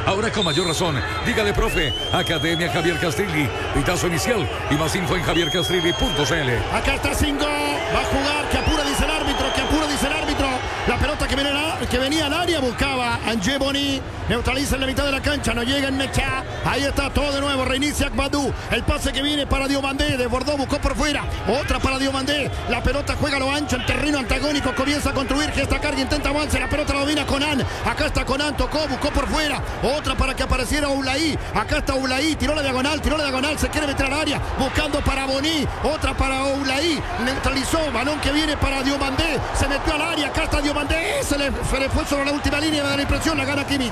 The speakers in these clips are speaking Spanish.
Ahora con mayor razón. Dígale, profe. Academia Javier Castrilli. Pitazo inicial y más info en javiercastrilli.cl. Acá está Singo. Va a jugar. Que apura, dice el árbitro. Que apura, dice el árbitro. La pelota que venía al área buscaba Ange Boni. Neutraliza en la mitad de la cancha. No llega en Mecha. Ahí está todo de nuevo. Reinicia Akbadou. El pase que viene para Diomandé. Desbordó, buscó por fuera. Otra para Diomandé. La pelota juega a lo ancho. En terreno antagónico. Comienza a construir. Gesta carga. Intenta avance. La pelota la domina Conan. Acá está Conan. Tocó. Buscó por fuera. Otra para que apareciera Oulaí. Acá está Oulaí. Tiró la diagonal. Se quiere meter al área. Buscando para Boni. Otra para Oulaí. Neutralizó. Balón que viene para Diomandé. Se metió al área. Acá está Diomandé. Se le fue sobre la última línea. Me da la impresión. La gana Kimmich.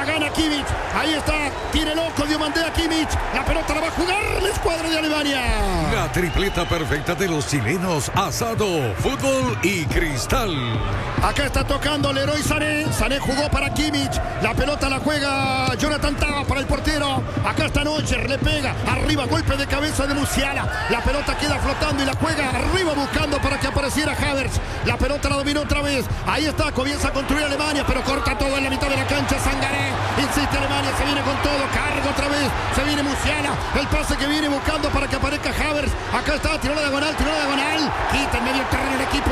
Ahí está. Tiene loco Diomandé a Kimmich. La pelota la va a jugar la escuadra de Alemania. La tripleta perfecta de los chilenos. Asado, fútbol y cristal. Acá está tocando Leroy Sané. Sané jugó para Kimmich. La pelota la juega Jonathan Tah para el portero. Acá está Neuer. Le pega. Arriba. Golpe de cabeza de Musiala. La pelota queda flotando y la juega arriba buscando para que apareciera Havertz. La pelota la dominó otra vez. Ahí está. Comienza a construir Alemania. Pero corta todo en la mitad de la cancha. Sangaré. Insiste Alemania. Se viene con todo. Carga otra vez. Se viene Musiala. El pase que viene buscando para que aparezca Havertz. Acá está. Tiró la diagonal. Quita en medio el terreno el equipo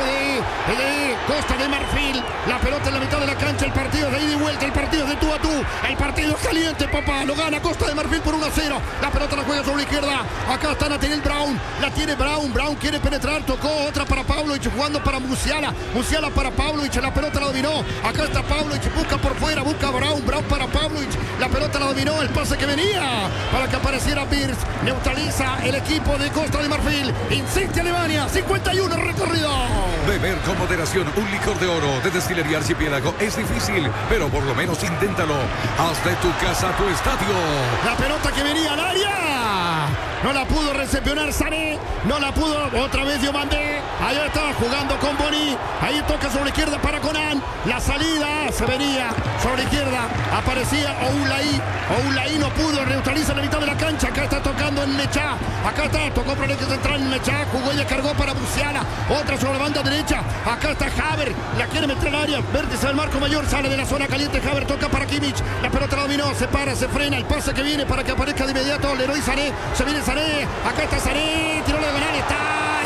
de Costa de Marfil. La pelota en la mitad de la cancha. El partido de ida y vuelta. El partido de tú a tú. El partido caliente, papá. Lo gana Costa de Marfil por 1-0. La pelota la juega sobre la izquierda. Acá está Nathaniel Brown. La tiene Brown. Brown quiere penetrar. Tocó otra para Pavlovic jugando para Musiala. Musiala para Pavlovic. La pelota la dominó. Acá está Pavlovic. Busca por fuera. Busca Brown. Brown para Pavlovic. La pelota la dominó. El pase que venía para que apareciera Birz. Neutraliza el equipo de Costa de Marfil. Insiste Alemania. 51 recorrido. Beber con moderación un licor de oro de Destilería Archipiélago es difícil, pero por lo menos inténtalo. Haz de tu casa tu estadio. La pelota que venía al área. No la pudo recepcionar Sané. No la pudo. Otra vez Diomandé. Ahí está jugando con Boni. Ahí toca sobre la izquierda para Conan. La salida se venía sobre la izquierda. Aparecía Oulaí. Oulaí no pudo. Neutraliza en la mitad de la cancha. Acá está tocando en Mecha. Acá está. Tocó por el eje central en Mecha. Jugó y cargó para Musiala. Otra sobre la banda derecha. Acá está Havertz. La quiere meter al área. Vértice del marco mayor. Sale de la zona caliente. Havertz toca para Kimmich. La pelota la dominó. Se para. Se frena. El pase que viene para que aparezca de inmediato Leroy Sané. Se viene Sané. Acá está Sané. Tiró la diagonal. Está.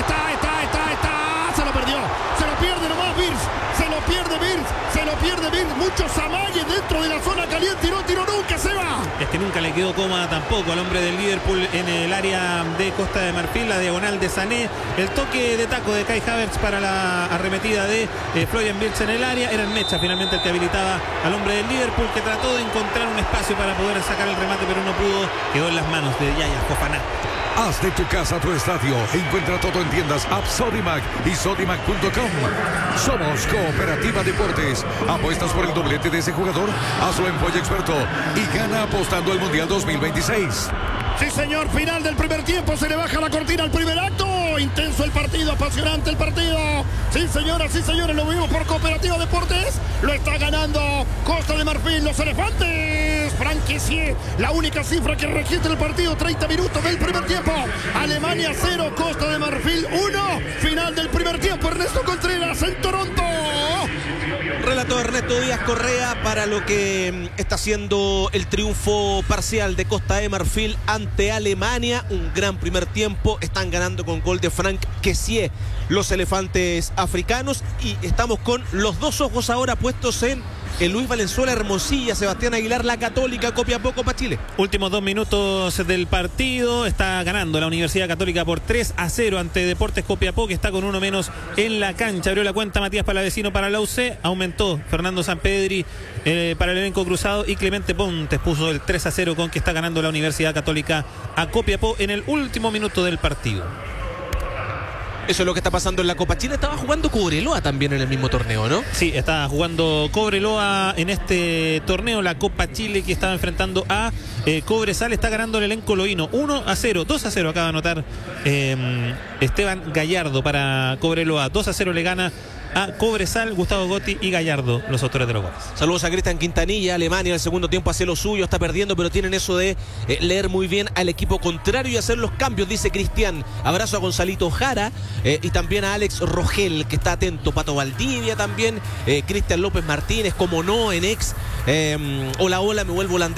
Se lo perdió. Se lo pierde nomás Birz. Se lo pierde Birz. Muchos amagues dentro de la zona caliente. Y no tiró nunca. Se va. Es que nunca le quedó cómoda tampoco al hombre del Liverpool en el área de Costa de Marfil. La diagonal de Sané. El toque de taco de Kai Havertz para la arremetida de Florian Wirtz en el área. Era el Mecha finalmente el que habilitaba al hombre del Liverpool, que trató de encontrar un espacio para poder sacar el remate, pero no pudo. Quedó en las manos de Yaya Fofana. Haz de tu casa tu estadio. Encuentra todo en tiendas App Sodimac y Sodimac.com. Somos Cooperativa Deportes. ¿Apuestas por el doblete de ese jugador? Hazlo en Pollo Experto y gana apostando al Mundial 2026. Sí, señor, final del primer tiempo. Se le baja la cortina al primer acto. Intenso el partido, apasionante el partido. Sí, señoras, lo vimos por Cooperativa Deportes. Lo está ganando Costa de Marfil, los elefantes. Franquicie, la única cifra que registra el partido. 30 minutos del primer tiempo. Alemania 0, Costa de Marfil 1. Final del primer tiempo. Ernesto Contreras en Toronto. Relato Ernesto Díaz Correa para lo que está siendo el triunfo parcial de Costa de Marfil ante Alemania. Un gran primer tiempo. Están ganando con gol de Franck Kessié los elefantes africanos. Y estamos con los dos ojos ahora puestos en el Luis Valenzuela Hermosilla, Sebastián Aguilar, la Católica, Copiapó, Copa Chile. Últimos 2 minutos del partido. Está ganando la Universidad Católica por 3-0 ante Deportes Copiapó, que está con uno menos en la cancha. Abrió la cuenta Matías Palavecino para la UC. Aumentó Fernando Sampedri para el elenco cruzado. Y Clemente Pontes puso el 3-0 con que está ganando la Universidad Católica a Copiapó en el último minuto del partido. Eso es lo que está pasando en la Copa Chile. Estaba jugando Cobreloa también en el mismo torneo, ¿no? Sí, está jugando Cobreloa en este torneo, la Copa Chile, que estaba enfrentando a Cobresal. Está ganando el elenco loíno 1-0, 2-0 acaba de anotar Esteban Gallardo para Cobreloa. 2-0 le gana a Cobresal, Gustavo Gotti y Gallardo, los autores de los goles. Saludos a Cristian Quintanilla. Alemania en el segundo tiempo hace lo suyo, está perdiendo, pero tienen eso de leer muy bien al equipo contrario y hacer los cambios, dice Cristian. Abrazo a Gonzalito Jara y también a Alex Rogel, que está atento. Pato Valdivia también, Cristian López Martínez, como no, en ex. Hola, me vuelvo holandés.